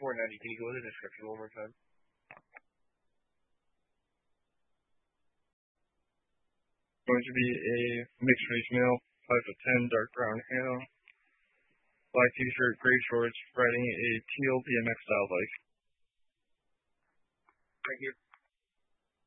490. Can you go with the description one more time? Going to be a mixed race male, 5'10", dark brown hair, black t-shirt, gray shorts, riding a teal BMX style bike. Thank you.